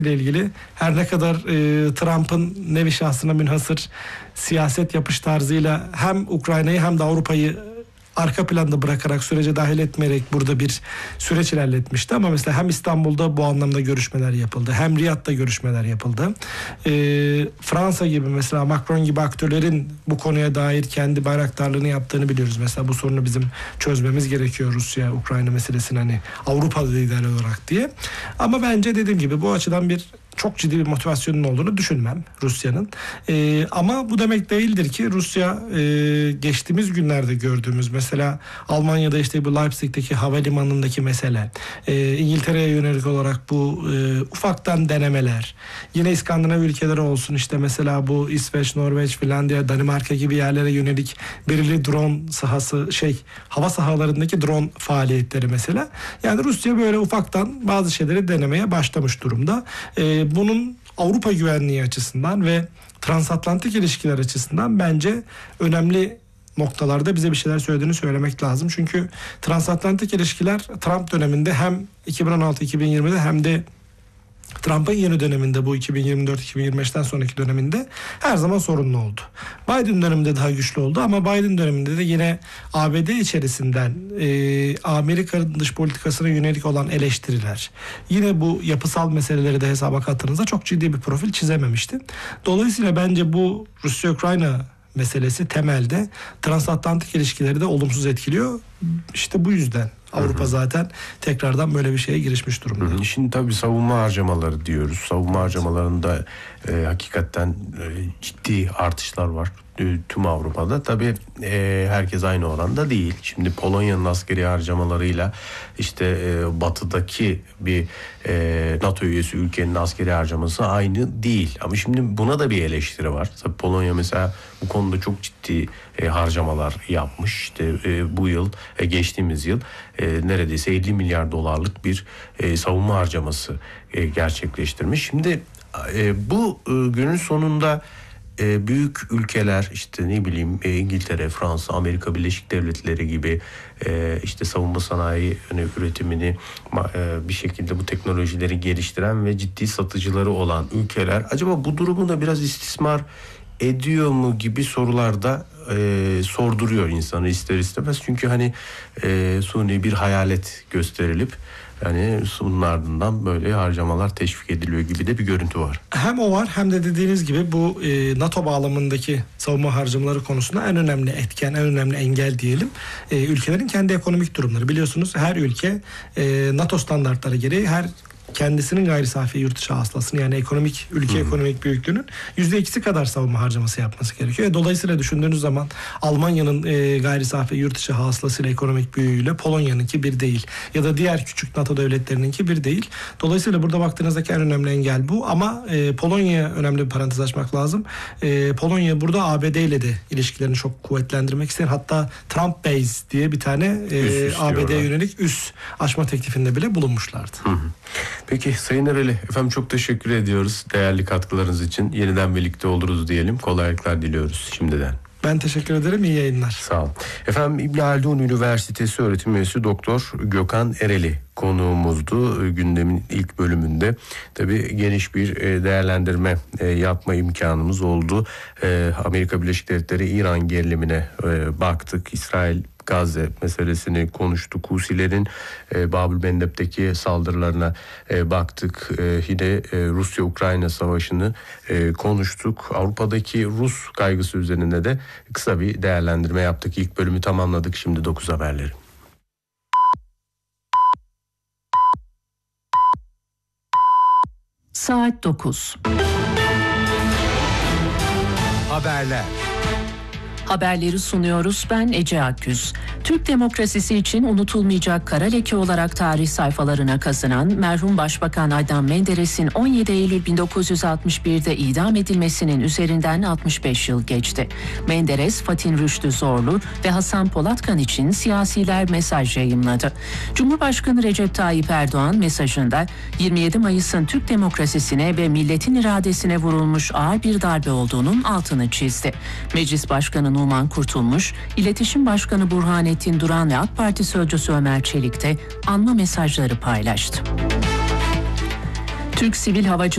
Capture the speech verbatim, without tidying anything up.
ile ilgili her ne kadar e, Trump'ın nevi şahsına münhasır siyaset yapış tarzıyla hem Ukrayna'yı hem de Avrupa'yı arka planda bırakarak, sürece dahil etmeyerek burada bir süreç ilerletmişti. Ama mesela hem İstanbul'da bu anlamda görüşmeler yapıldı, hem Riyad'da görüşmeler yapıldı. E, Fransa gibi, mesela Macron gibi aktörlerin bu konuya dair kendi bayraktarlığını yaptığını biliyoruz. Mesela bu sorunu bizim çözmemiz gerekiyor, Rusya Ukrayna meselesini, hani Avrupa liderler olarak diye. Ama bence dediğim gibi bu açıdan bir çok ciddi bir motivasyonun olduğunu düşünmem Rusya'nın. Ee, ama bu demek değildir ki Rusya e, geçtiğimiz günlerde gördüğümüz, mesela Almanya'da işte bu Leipzig'teki havalimanındaki mesele, e, İngiltere'ye yönelik olarak bu e, ufaktan denemeler, yine İskandinav ülkeleri olsun, işte mesela bu İsveç, Norveç, Finlandiya, Danimarka gibi yerlere yönelik belirli drone sahası, şey hava sahalarındaki drone faaliyetleri mesela. Yani Rusya böyle ufaktan bazı şeyleri denemeye başlamış durumda. E, bunun Avrupa güvenliği açısından ve transatlantik ilişkiler açısından bence önemli noktalarda bize bir şeyler söylediğini söylemek lazım. Çünkü transatlantik ilişkiler Trump döneminde hem iki bin on altı iki bin yirmide hem de Trump'ın yeni döneminde, bu iki bin yirmi dört iki bin yirmi beşten sonraki döneminde her zaman sorunlu oldu. Biden döneminde daha güçlü oldu ama Biden döneminde de yine A B D içerisinden e, Amerika dış politikasına yönelik olan eleştiriler, yine bu yapısal meseleleri de hesaba kattığınızda çok ciddi bir profil çizememişti. Dolayısıyla bence bu Rusya-Ukrayna meselesi temelde transatlantik ilişkileri de olumsuz etkiliyor. İşte bu yüzden Avrupa hı hı. zaten tekrardan böyle bir şeye girişmiş durumda. Hı hı. Şimdi tabii savunma harcamaları diyoruz. Savunma harcamalarında e, hakikaten e, ciddi artışlar var e, tüm Avrupa'da. Tabii e, herkes aynı oranda değil. Şimdi Polonya'nın askeri harcamalarıyla işte e, batıdaki bir e, NATO üyesi ülkenin askeri harcaması aynı değil. Ama şimdi buna da bir eleştiri var. Tabii Polonya mesela bu konuda çok ciddi e, harcamalar yapmış. İşte e, bu yıl, e, geçtiğimiz yıl e, neredeyse elli milyar dolarlık bir e, savunma harcaması e, gerçekleştirmiş. Şimdi e, bu e, günün sonunda e, büyük ülkeler, işte ne bileyim e, İngiltere, Fransa, Amerika Birleşik Devletleri gibi e, işte savunma sanayi hani, üretimini e, bir şekilde bu teknolojileri geliştiren ve ciddi satıcıları olan ülkeler acaba bu durumu da biraz istismar ediyor mu gibi sorularda e, sorduruyor insanı ister istemez. Çünkü hani e, suni bir hayalet gösterilip yani bunun ardından böyle harcamalar teşvik ediliyor gibi de bir görüntü var. Hem o var hem de dediğiniz gibi bu e, NATO bağlamındaki savunma harcamaları konusunda en önemli etken, en önemli engel diyelim e, ülkelerin kendi ekonomik durumları. Biliyorsunuz her ülke e, NATO standartları gereği her kendisinin gayri safi yurt dışı hasılasını, yani ekonomik ülke hmm. ekonomik büyüklüğünün yüzde ikisi kadar savunma harcaması yapması gerekiyor. E, dolayısıyla düşündüğünüz zaman Almanya'nın e, gayri safi yurt dışı hasılasıyla ekonomik büyüğüyle Polonya'nınki bir değil. Ya da diğer küçük NATO devletlerininki bir değil. Dolayısıyla burada baktığınızdaki en önemli engel bu. Ama e, Polonya'ya önemli bir parantez açmak lazım. E, Polonya burada A B D ile de ilişkilerini çok kuvvetlendirmek isteyen, hatta Trump Base diye bir tane e, A B D'ye yönelik üs açma teklifinde bile bulunmuşlardı. Hı hı. Peki Sayın Ereli, efendim çok teşekkür ediyoruz değerli katkılarınız için. Yeniden birlikte oluruz diyelim. Kolaylıklar diliyoruz şimdiden. Ben teşekkür ederim. İyi yayınlar. Sağ olun. Efendim İbn Haldun Üniversitesi öğretim üyesi Doktor Gökhan Ereli konuğumuzdu gündemin ilk bölümünde. Tabii geniş bir değerlendirme yapma imkanımız oldu. Amerika Birleşik Devletleri İran gerilimine baktık. İsrail Gazze meselesini konuştuk. Husilerin e, Babülmendeb'deki saldırılarına e, baktık. E, yine e, Rusya-Ukrayna savaşını e, konuştuk. Avrupa'daki Rus kaygısı üzerinde de kısa bir değerlendirme yaptık. İlk bölümü tamamladık. Şimdi dokuz haberleri. Saat dokuz. Haberler. Haberleri sunuyoruz. Ben Ece Akgüz. Türk demokrasisi için unutulmayacak kara leke olarak tarih sayfalarına kazınan merhum Başbakan Adnan Menderes'in on yedi Eylül bin dokuz yüz altmış birde idam edilmesinin üzerinden altmış beş yıl geçti. Menderes, Fatin Rüştü Zorlu ve Hasan Polatkan için siyasiler mesaj yayımladı. Cumhurbaşkanı Recep Tayyip Erdoğan mesajında yirmi yedi Mayıs'ın Türk demokrasisine ve milletin iradesine vurulmuş ağır bir darbe olduğunun altını çizdi. Meclis Başkanı Numan Kurtulmuş, İletişim Başkanı Burhanettin Duran ve AK Parti Sözcüsü Ömer Çelik de anma mesajları paylaştı. Türk Sivil Havacılık